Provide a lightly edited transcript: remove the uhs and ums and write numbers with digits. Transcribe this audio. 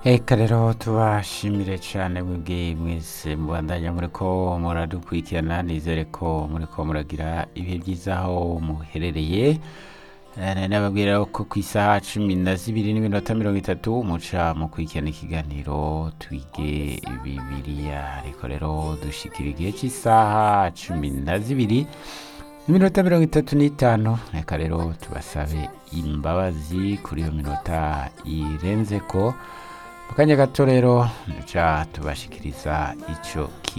Eka rero tubashimire cyane mwebwe mwese mubandanya muriko muradukurikirana, nizere ko muriko muragira ibihe byiza aho muherereye. Nababwira ko ku isaha 12:30 muca mukurikirana ikiganiro twige Bibiliya, ariko rero dushikira igihe cy'isaha 12:35. Reka rero tubasabe imbabazi kuri iyo minota irenze ko. Mu kanya gato rero duca tubashikiriza ico